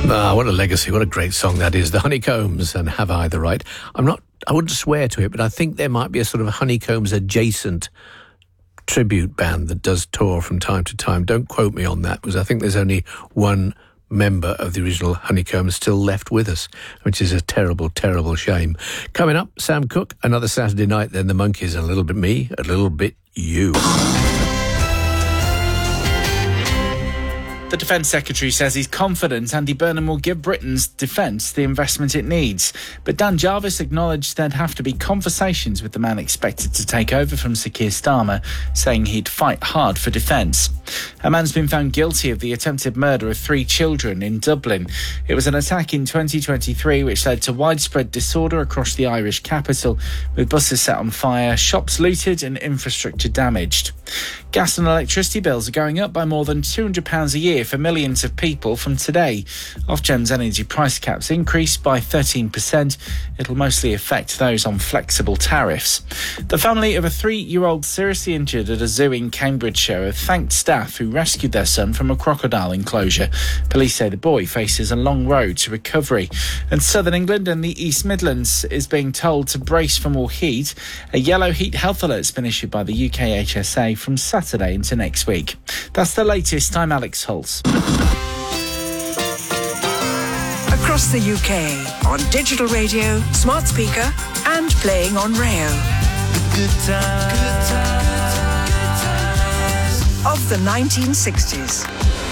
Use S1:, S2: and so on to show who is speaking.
S1: What a legacy, what a great song that is. The Honeycombs and Have I the Right. I wouldn't swear to it, but I think there might be a sort of Honeycombs adjacent tribute band that does tour from time to time. Don't quote me on that, because I think there's only one member of the original Honeycombs still left with us, which is a terrible, terrible shame. Coming up, Sam Cooke, another Saturday night, then the Monkees, and a little bit me, a little bit you.
S2: The Defence Secretary says he's confident Andy Burnham will give Britain's defence the investment it needs. But Dan Jarvis acknowledged there'd have to be conversations with the man expected to take over from Sir Keir Starmer, saying he'd fight hard for defence. A man's been found guilty of the attempted murder of 3 children in Dublin. It was an attack in 2023 which led to widespread disorder across the Irish capital, with buses set on fire, shops looted and infrastructure damaged. Gas and electricity bills are going up by more than £200 a year for millions of people from today. Ofgem's energy price caps increased by 13%. It'll mostly affect those on flexible tariffs. The family of a 3-year-old seriously injured at a zoo in Cambridgeshire have thanked staff who rescued their son from a crocodile enclosure. Police say the boy faces a long road to recovery. And Southern England and the East Midlands is being told to brace for more heat. A yellow heat health alert has been issued by the UK HSA from Saturday into next week. That's the latest. I'm Alex Holtz.
S3: Across the UK, on digital radio, smart speaker, and playing on Rayo.
S4: Good times.
S3: Of the 1960s.